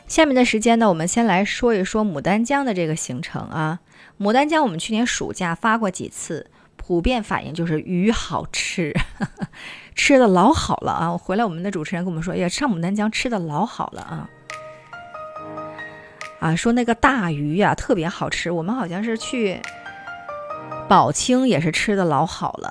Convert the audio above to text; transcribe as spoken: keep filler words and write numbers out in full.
下面的时间呢，我们先来说一说牡丹江的这个行程啊。牡丹江我们去年暑假发过几次，普遍反应就是鱼好吃，吃的老好了啊！我回来，我们的主持人跟我们说，哎呀，上牡丹江吃的老好了啊。啊，说那个大鱼呀、啊、特别好吃，我们好像是去宝清也是吃的老好了